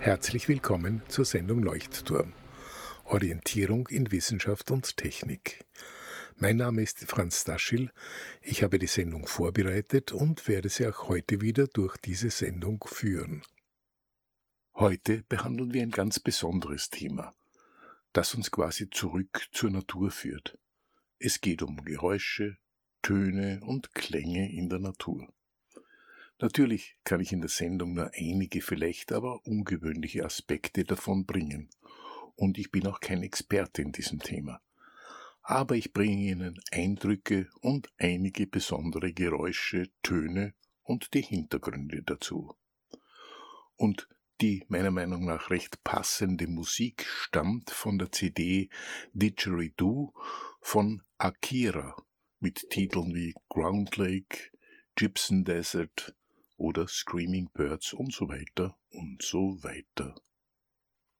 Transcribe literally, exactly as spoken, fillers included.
Herzlich willkommen zur Sendung Leuchtturm. Orientierung in Wissenschaft und Technik. Mein Name ist Franz Daschil. Ich habe die Sendung vorbereitet und werde Sie auch heute wieder durch diese Sendung führen. Heute behandeln wir ein ganz besonderes Thema, das uns quasi zurück zur Natur führt. Es geht um Geräusche, Töne und Klänge in der Natur. Natürlich kann ich in der Sendung nur einige, vielleicht aber ungewöhnliche Aspekte davon bringen. Und ich bin auch kein Experte in diesem Thema. Aber ich bringe Ihnen Eindrücke und einige besondere Geräusche, Töne und die Hintergründe dazu. Und die meiner Meinung nach recht passende Musik stammt von der C D Didgeridoo von Akira mit Titeln wie Ground Lake, Gypsum Desert oder Screaming Birds und so weiter und so weiter